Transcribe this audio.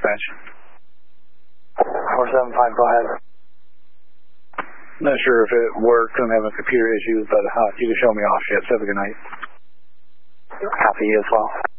dispatch. 475, go ahead. Not sure if it worked. I'm having computer issues, but you can show me off ship. Have a good night. Copy you as well.